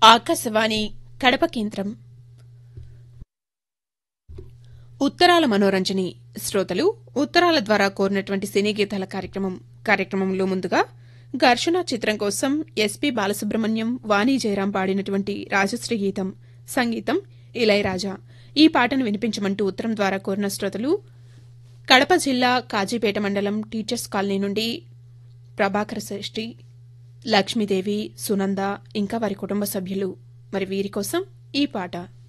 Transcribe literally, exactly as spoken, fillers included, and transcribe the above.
ఆకాశవాణి కడప కేంద్రం. ఉత్తరాల మనోరంజని శ్రోతలు ఉత్తరాల ద్వారా కోరినటువంటి సినీ గీతాల కార్యక్రమం కార్యక్రమంలో ముందుగా ఘర్షణ చిత్రం కోసం ఎస్పీ బాలసుబ్రహ్మణ్యం, వాణి జయరాం పాడినటువంటి రాజశ్రీ గీతం, సంగీతం ఇళయరాజా. ఈ పాటను వినిపించమంటూ ఉత్తరం ద్వారా కోరిన శ్రోతలు కడప జిల్లా కాజీపేట మండలం టీచర్స్ కాలనీ నుండి ప్రభాకర శ్రేష్ఠి, లక్ష్మీదేవి, సునంద ఇంకా వారి కుటుంబ సభ్యులు. మరి వీరి కోసం ఈ పాట.